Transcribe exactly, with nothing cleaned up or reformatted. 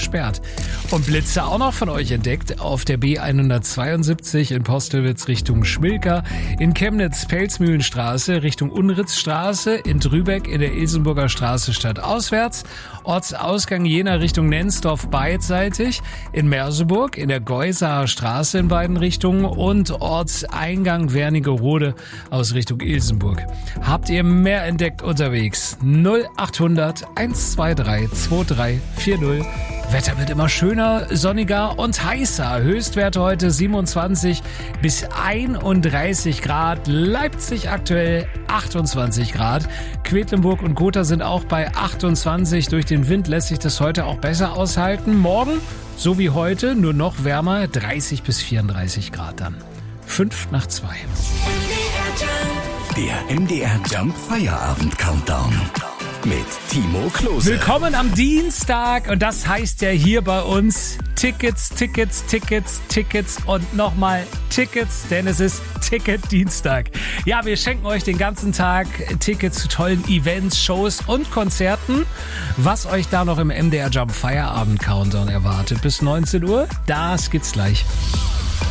gesperrt. Und Blitze auch noch von euch entdeckt auf der B hundertzweiundsiebzig in Postelwitz Richtung Schmilka, in Chemnitz Pfälzmühlenstraße Richtung Unritzstraße, in Drübeck in der Ilsenburger Straße stadtauswärts, Ortsausgang Jena Richtung Nensdorf beidseitig, in Merseburg in der Geusaer Straße in beiden Richtungen und Ortseingang Wernigerode aus Richtung Ilsenburg. Habt ihr mehr entdeckt unterwegs? null achthundert hundertzweiundzwanzig drei vier null. Wetter wird immer schöner, sonniger und heißer. Höchstwerte heute siebenundzwanzig bis einunddreißig Grad. Leipzig aktuell achtundzwanzig Grad. Quedlinburg und Gotha sind auch bei achtundzwanzig. Durch den Wind lässt sich das heute auch besser aushalten. Morgen, so wie heute, nur noch wärmer, dreißig bis vierunddreißig Grad dann. Fünf nach zwei. Der M D R Jump Feierabend Countdown mit Timo Klose. Willkommen am Dienstag und das heißt ja hier bei uns Tickets, Tickets, Tickets, Tickets und nochmal Tickets, denn es ist Ticket-Dienstag. Ja, wir schenken euch den ganzen Tag Tickets zu tollen Events, Shows und Konzerten. Was euch da noch im M D R Jump Feierabend Countdown erwartet bis neunzehn Uhr, das gibt's gleich.